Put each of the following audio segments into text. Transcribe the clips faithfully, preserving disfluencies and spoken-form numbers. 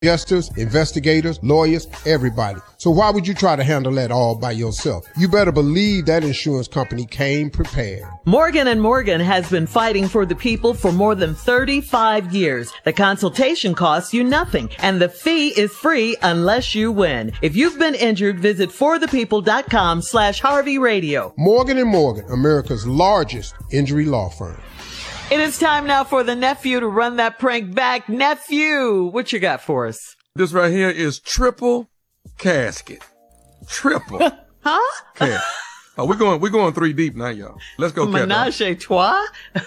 Investors, investigators, lawyers, everybody. So why would you try to handle that all by yourself? You better believe that insurance company came prepared. Morgan and Morgan has been fighting for the people for more than thirty-five years. The consultation costs you nothing, and the fee is free unless you win. If you've been injured, visit forthepeople.com slash Harvey Radio. Morgan and Morgan, America's largest injury law firm. It is time now for the nephew to run that prank back. Nephew, what you got for us? This right here is triple casket. Triple. Huh? Casket. Oh, we're going, we're going three deep now, y'all. Let's go, Captain. Menage a trois?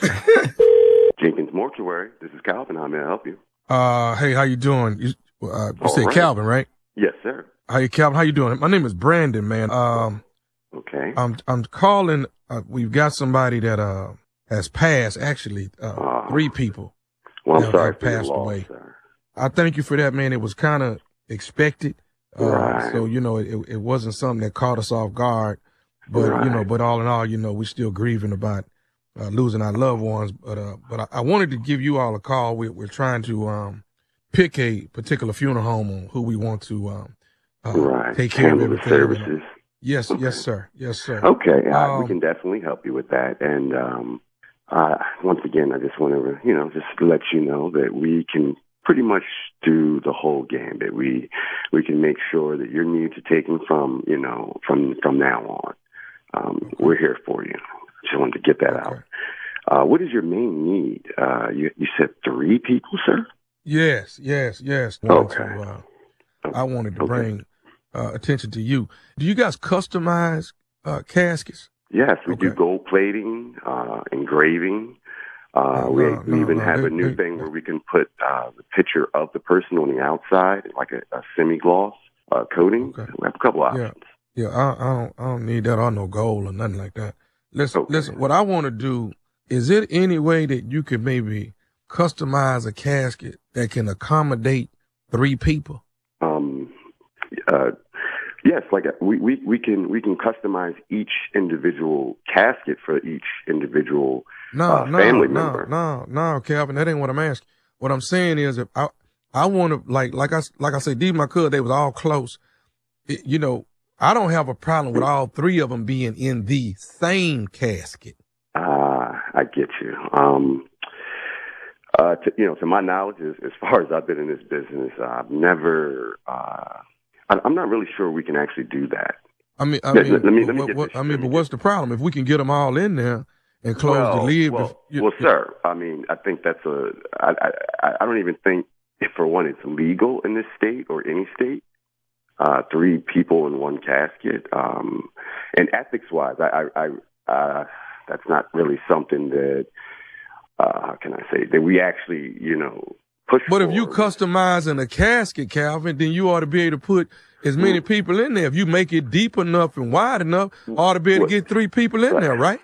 Jenkins Mortuary. This is Calvin. How may I help you? Uh, hey, how you doing? You, uh, you said right. Calvin, right? Yes, sir. How you, Calvin? How you doing? My name is Brandon, man. Um, okay. I'm, I'm calling, uh, we've got somebody that, uh, has passed, actually, uh, uh, three people. Well, I'm have, sorry have for your passed loss, away. sir. I thank you for that, man. It was kind of expected. Uh, right. So, you know, it, it wasn't something that caught us off guard. But, right. you know, but all in all, you know, we're still grieving about uh, losing our loved ones. But uh, but I, I wanted to give you all a call. We're, we're trying to um, pick a particular funeral home on who we want to um, uh, right. take care Handle of the everything. services. Yes, okay. yes, sir. Yes, sir. Okay. Uh, um, we can definitely help you with that. And um, uh, once again, I just want to, you know, just let you know that we can pretty much do the whole gambit. We we can make sure that your needs are taken from, you know, from, from now on. Um, okay. We're here for you. Just wanted to get that okay. out. Uh, what is your main need? Uh, you, you said three people, sir? Yes, yes, yes. I okay. To, uh, I wanted to okay. bring uh, attention to you. Do you guys customize uh, caskets? Yes, we okay. do gold plating, uh, engraving. Uh, no, we, no, we even no, have they, a new they, thing where we can put uh, the picture of the person on the outside, like a, a semi-gloss uh, coating. Okay. We have a couple options. Yeah, yeah I, I don't, I don't need that or no gold or nothing like that. Listen, okay. listen. What I want to do is, it any way that you could maybe customize a casket that can accommodate three people? Um, uh, yes, like we, we, we can we can customize each individual casket for each individual no, uh, no, family no, member. No, no, Calvin, that ain't what I'm asking. What I'm saying is, if I I want to like like I like I said, these my cousins, they was all close. It, you know, I don't have a problem with all three of them being in the same casket. Ah, uh, I get you. Um, uh, to, you know, to my knowledge, as, as far as I've been in this business, uh, I've never. Uh, I, I'm not really sure we can actually do that. I mean, I mean, let, let me, let me what, get what, this, I mean, but what's the problem? If we can get them all in there and close well, the lid. Well, if, you, well, sir, I mean, I think that's a. I, I, I don't even think, if for one, it's legal in this state or any state. Uh, three people in one casket, um, and ethics-wise, I, I, I uh, that's not really something that. Uh, how can I say that we actually, you know, push. But for. if you customizing a casket, Calvin, then you ought to be able to put as many mm. people in there. If you make it deep enough and wide enough, ought to be able well, to get three people in right. there, right?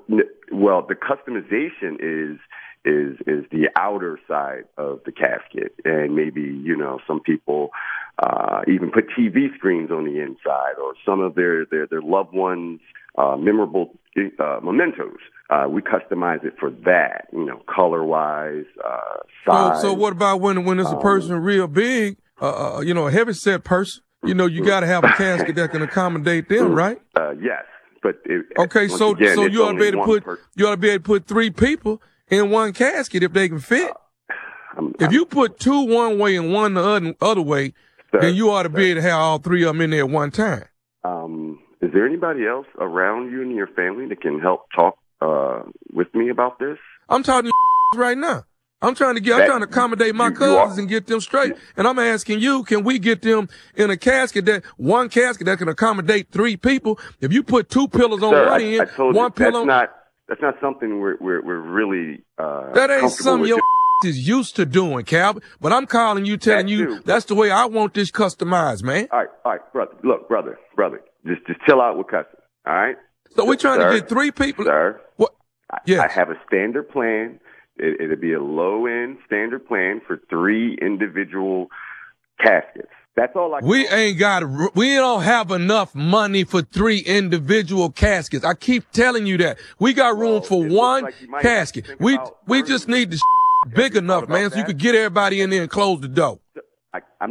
Well, the customization is is is the outer side of the casket, and maybe, you know, some people uh, even put T V screens on the inside, or some of their their, their loved ones' uh, memorable uh, mementos. Uh, we customize it for that, you know, color wise, uh, size. So, so what about when when it's a person um, real big, uh, uh, you know, a heavy set person? You know, you got to have a casket that can accommodate them, right? Uh, yes, but it, okay, so again, so you ought to be able to put per- you ought to be able to put three people in one casket if they can fit. Uh, I'm, if I'm, you put two one way and one the other, other way, sir, then you ought to sir. be able to have all three of them in there at one time. Um, is there anybody else around you and your family that can help talk uh, with me about this? I'm talking to right now. I'm trying to get, that, I'm trying to accommodate my you, cousins you and get them straight. And I'm asking you, can we get them in a casket that, one casket that can accommodate three people? If you put two pillows on Sir, one I, end, I told one you, pillow. That's not, that's not something we're, we're, we're really, uh, that ain't something your is used to doing, Calvin. But I'm calling you, telling that you too. That's the way I want this customized, man. All right, all right, brother. Look, brother, brother, just, just chill out with cussing. All right. So we're trying sir, to get three people. Sir. What? Yes. I have a standard plan. It, it'll be a low-end standard plan for three individual caskets. That's all I can We ain't got, we don't have enough money for three individual caskets. I keep telling you that. We got room well, for one like casket. We, we just need the big enough, man, so you could get everybody in there and close the door. I, I'm